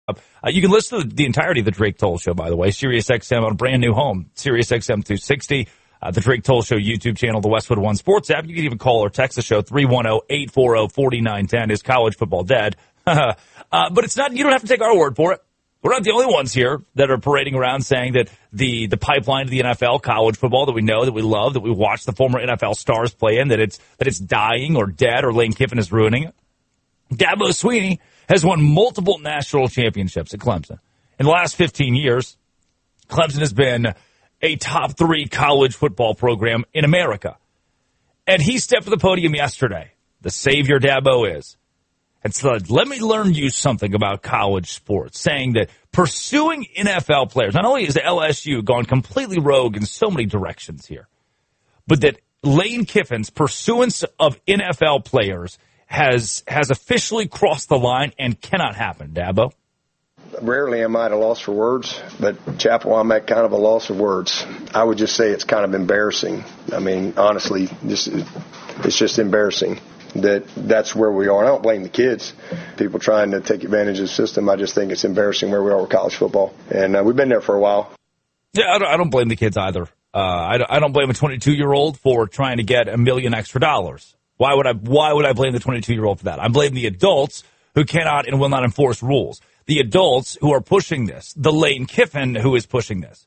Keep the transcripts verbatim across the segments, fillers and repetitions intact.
Uh, you can listen to the entirety of the Drake Toll Show, by the way, Sirius X M on a brand new home, Sirius X M two sixty, uh, the Drake Toll Show YouTube channel, the Westwood One Sports app. You can even call or text the show, three one zero, eight four zero, four nine one zero. Is college football dead? uh, but it's not, you don't have to take our word for it. We're not the only ones here that are parading around saying that the, the pipeline to the N F L, college football that we know, that we love, that we watch the former N F L stars play in, that it's, that it's dying or dead or Lane Kiffin is ruining it. Dabo Swinney has won multiple national championships at Clemson. In the last fifteen years, Clemson has been a top three college football program in America. And he stepped to the podium yesterday, the savior Dabo is, and said, let me learn you something about college sports, saying that pursuing N F L players, not only has L S U gone completely rogue in so many directions here, but that Lane Kiffin's pursuance of N F L players has has officially crossed the line and cannot happen. Dabo? Rarely am I at a loss for words, but Chapel, I'm at kind of a loss of words. I would just say it's kind of embarrassing. I mean, honestly, this is, it's just embarrassing that that's where we are. I don't blame the kids. People trying to take advantage of the system. I just think it's embarrassing where we are with college football. And uh, we've been there for a while. Yeah, I don't, I don't blame the kids either. Uh, I, don't, I don't blame a twenty-two-year-old for trying to get a million extra dollars. Why would I Why would I blame the twenty-two-year-old for that? I blame the adults who cannot and will not enforce rules. The adults who are pushing this. The Lane Kiffin who is pushing this.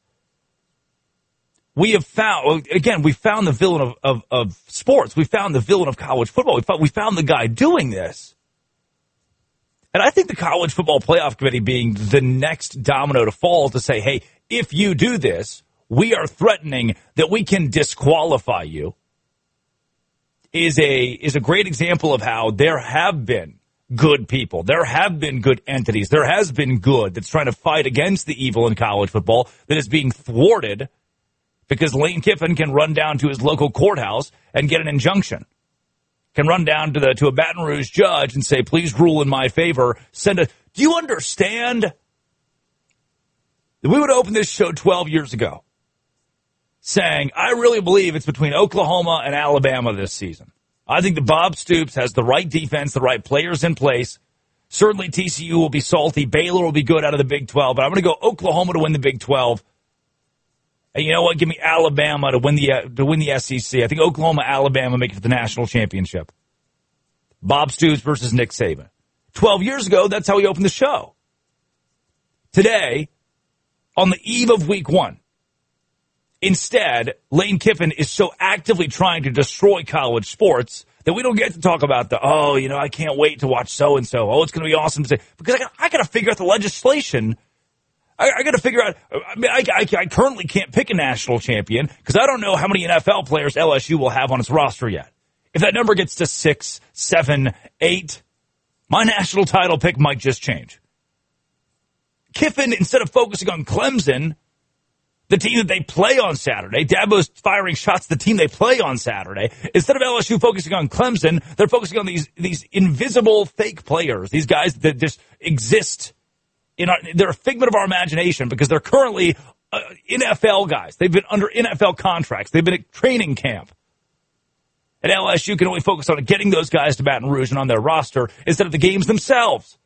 We have found, again, we found the villain of, of, of sports. We found the villain of college football. We found, we found the guy doing this. And I think the College Football Playoff Committee being the next domino to fall to say, hey, if you do this, we are threatening that we can disqualify you, is a is a great example of how there have been good people. There have been good entities. There has been good that's trying to fight against the evil in college football that is being thwarted because Lane Kiffin can run down to his local courthouse and get an injunction. Can run down to the to a Baton Rouge judge and say, please rule in my favor. Send a. Do you understand that we would open this show twelve years ago saying, I really believe it's between Oklahoma and Alabama this season. I think that Bob Stoops has the right defense, the right players in place. Certainly T C U will be salty. Baylor will be good out of the Big twelve. But I'm going to go Oklahoma to win the Big twelve. And you know what? Give me Alabama to win the uh, to win the S E C. I think Oklahoma, Alabama make it to the national championship. Bob Stoops versus Nick Saban. Twelve years ago, that's how we opened the show. Today, on the eve of week one, instead, Lane Kiffin is so actively trying to destroy college sports that we don't get to talk about the, oh, you know, I can't wait to watch so-and-so. Oh, it's going to be awesome to say. Because I got, I got to figure out the legislation. I, I got to figure out, I mean, I, I, I currently can't pick a national champion because I don't know how many N F L players L S U will have on its roster yet. If that number gets to six, seven, eight, my national title pick might just change. Kiffin, instead of focusing on Clemson, the team that they play on Saturday, Dabo's firing shots at the team they play on Saturday. Instead of L S U focusing on Clemson, they're focusing on these these invisible fake players, these guys that just exist. In our, they're a figment of our imagination because they're currently uh, N F L guys. They've been under N F L contracts. They've been at training camp. And L S U can only focus on getting those guys to Baton Rouge and on their roster instead of the games themselves.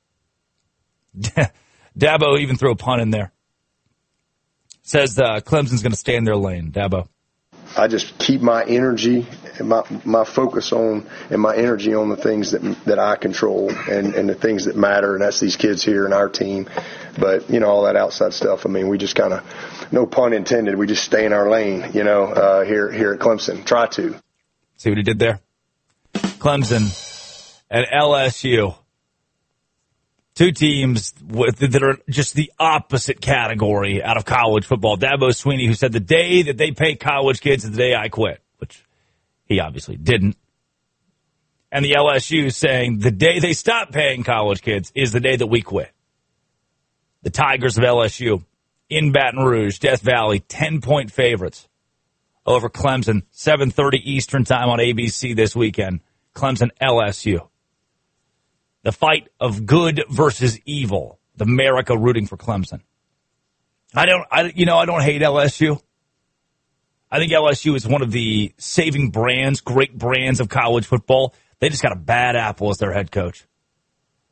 Dabo even threw a pun in there. Says uh, Clemson's going to stay in their lane. Dabo. I just keep my energy and my my focus on and my energy on the things that that I control and, and the things that matter, and that's these kids here and our team. But, you know, all that outside stuff, I mean, we just kind of, no pun intended, we just stay in our lane, you know, uh, here here at Clemson. Try to. See what he did there? Clemson and L S U. Two teams with, that are just the opposite category out of college football. Dabo Swinney, who said the day that they pay college kids is the day I quit, which he obviously didn't. And the L S U saying the day they stop paying college kids is the day that we quit. The Tigers of L S U in Baton Rouge, Death Valley, ten-point favorites over Clemson, seven thirty Eastern time on A B C this weekend. Clemson, L S U. The fight of good versus evil. The America rooting for Clemson. I don't, I, you know, I don't hate L S U. I think L S U is one of the saving brands, great brands of college football. They just got a bad apple as their head coach.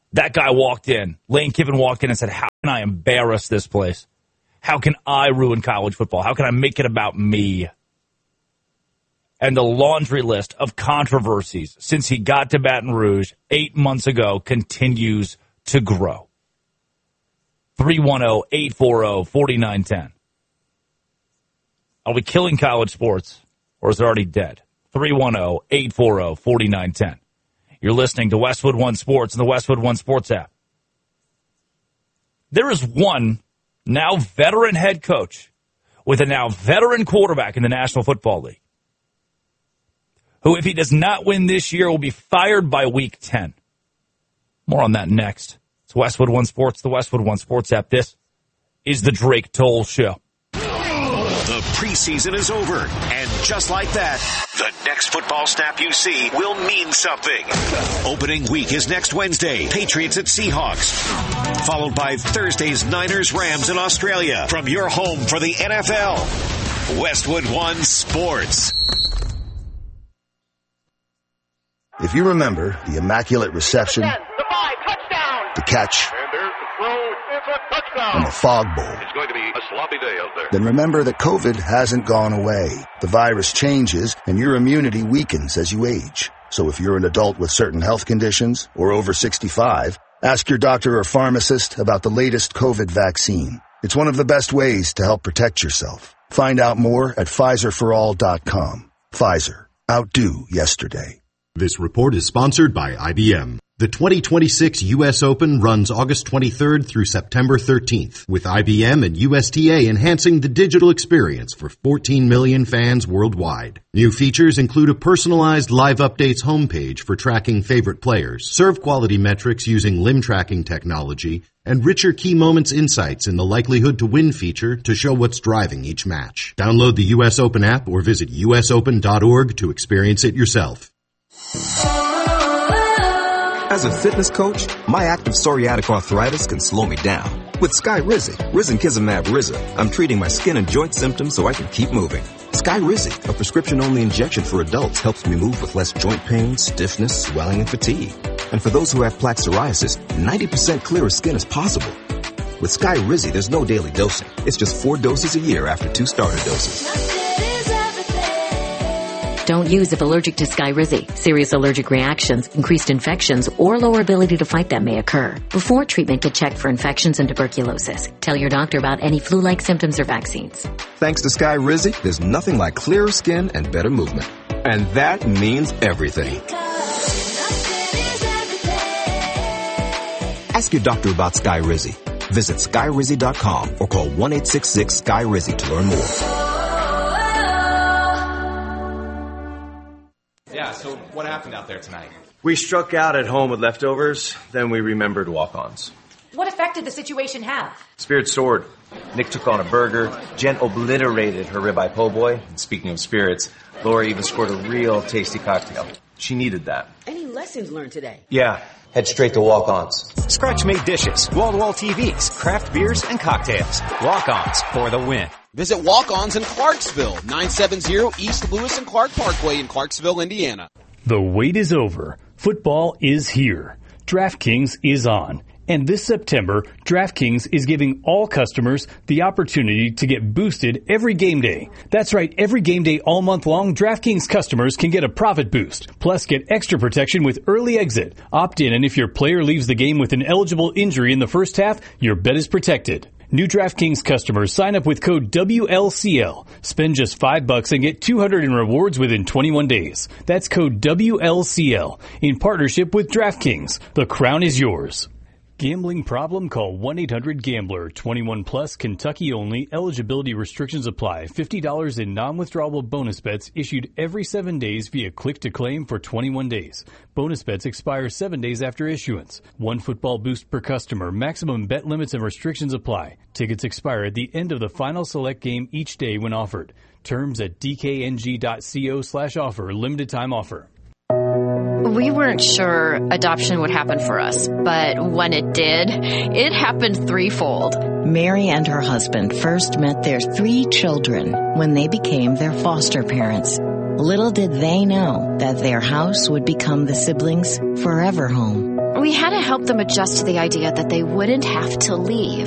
That guy walked in. Lane Kiffin walked in and said, how can I embarrass this place? How can I ruin college football? How can I make it about me? And the laundry list of controversies since he got to Baton Rouge eight months ago continues to grow. three one zero, eight four zero, four nine one zero. Are we killing college sports, or is it already dead? three one zero, eight four zero, four nine one zero. You're listening to Westwood One Sports and the Westwood One Sports app. There is one now veteran head coach with a now veteran quarterback in the National Football League who, if he does not win this year, will be fired by week ten. More on that next. It's Westwood One Sports, the Westwood One Sports app. This is the Drake Toll Show. The preseason is over, and just like that, the next football snap you see will mean something. Opening week is next Wednesday, Patriots at Seahawks, followed by Thursday's Niners Rams in Australia. From your home for the N F L, Westwood One Sports. If you remember the immaculate reception, the five, touchdown, the catch, and there's the throw, it's a touchdown, and the fog bowl, it's going to be a sloppy day out there. then remember that COVID hasn't gone away. The virus changes, and your immunity weakens as you age. So if you're an adult with certain health conditions or over sixty-five, ask your doctor or pharmacist about the latest COVID vaccine. It's one of the best ways to help protect yourself. Find out more at Pfizer for all dot com. Pfizer. Outdo yesterday. This report is sponsored by I B M. The twenty twenty-six U S Open runs August twenty-third through September thirteenth, with I B M and U S T A enhancing the digital experience for fourteen million fans worldwide. New features include a personalized live updates homepage for tracking favorite players, serve quality metrics using limb tracking technology, and richer key moments insights in the likelihood to win feature to show what's driving each match. Download the U S Open app or visit U S open dot org to experience it yourself. As a fitness coach, my active psoriatic arthritis can slow me down. With Skyrizi, Risankizumab Riza, I'm treating my skin and joint symptoms so I can keep moving. Skyrizi, a prescription-only injection for adults, helps me move with less joint pain, stiffness, swelling, and fatigue. And for those who have plaque psoriasis, ninety percent clearer skin is possible. With Skyrizi, there's no daily dosing. It's just four doses a year after two starter doses. Don't use if allergic to Skyrizi. Serious allergic reactions, increased infections, or lower ability to fight them may occur. Before treatment, get checked for infections and tuberculosis. Tell your doctor about any flu-like symptoms or vaccines. Thanks to Skyrizi, there's nothing like clearer skin and better movement. And that means everything. Ask your doctor about Skyrizi. Visit Skyrizi dot com or call one eight six six Sky Rizi to learn more. Yeah, so what happened out there tonight? We struck out at home with leftovers, then we remembered walk-ons. What effect did the situation have? Spirit soared. Nick took on a burger. Jen obliterated her ribeye po' boy. And speaking of spirits, Laura even scored a real tasty cocktail. She needed that. Any lessons learned today? Yeah. Head straight to walk-ons. Scratch-made dishes, wall-to-wall T Vs, craft beers, and cocktails. Walk-ons for the win. Visit Walk-Ons in Clarksville, nine seventy East Lewis and Clark Parkway in Clarksville, Indiana. The wait is over. Football is here. DraftKings is on. And this September, DraftKings is giving all customers the opportunity to get boosted every game day. That's right, every game day all month long, DraftKings customers can get a profit boost. Plus, get extra protection with early exit. Opt in, and if your player leaves the game with an eligible injury in the first half, your bet is protected. New DraftKings customers sign up with code W L C L. Spend just five bucks and get two hundred in rewards within twenty-one days. That's code W L C L in partnership with DraftKings. The crown is yours. Gambling problem? Call one eight hundred gambler. twenty-one plus, Kentucky only. Eligibility restrictions apply. fifty dollars in non-withdrawable bonus bets issued every seven days via click to claim for twenty-one days. Bonus bets expire seven days after issuance. One football boost per customer. Maximum bet limits and restrictions apply. Tickets expire at the end of the final select game each day when offered. Terms at d k n g dot co slash offer. Limited time offer. We weren't sure adoption would happen for us, but when it did, it happened threefold. Mary and her husband first met their three children when they became their foster parents. Little did they know that their house would become the siblings' forever home. We had to help them adjust to the idea that they wouldn't have to leave.